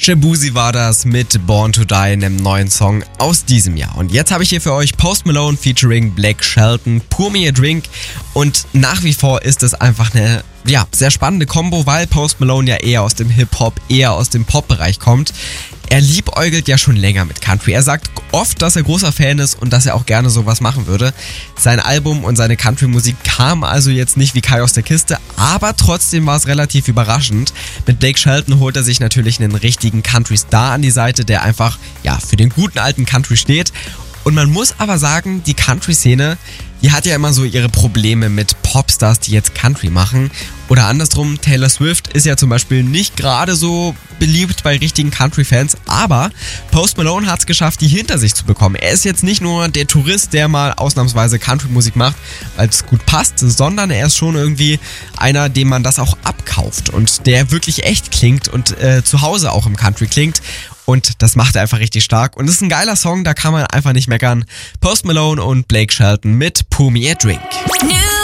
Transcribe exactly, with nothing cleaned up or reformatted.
Shaboozey war das mit Born to Die, einem neuen Song aus diesem Jahr. Und jetzt habe ich hier für euch Post Malone featuring Blake Shelton, Pour Me a Drink. Und nach wie vor ist es einfach eine ja, sehr spannende Kombo, weil Post Malone ja eher aus dem Hip-Hop, eher aus dem Pop-Bereich kommt. Er liebäugelt ja schon länger mit Country. Er sagt oft, dass er großer Fan ist und dass er auch gerne sowas machen würde. Sein Album und seine Country-Musik kam also jetzt nicht wie Kai aus der Kiste, aber trotzdem war es relativ überraschend. Mit Blake Shelton holt er sich natürlich einen richtigen Country-Star an die Seite, der einfach ja für den guten alten Country steht. Und man muss aber sagen, die Country-Szene, die hat ja immer so ihre Probleme mit Popstars, die jetzt Country machen. Oder andersrum, Taylor Swift ist ja zum Beispiel nicht gerade so beliebt bei richtigen Country-Fans, aber Post Malone hat es geschafft, die hinter sich zu bekommen. Er ist jetzt nicht nur der Tourist, der mal ausnahmsweise Country-Musik macht, weil es gut passt, sondern er ist schon irgendwie einer, dem man das auch abkauft und der wirklich echt klingt und äh, zu Hause auch im Country klingt. Und das macht er einfach richtig stark. Und es ist ein geiler Song, da kann man einfach nicht meckern. Post Malone und Blake Shelton mit Pour Me a Drink.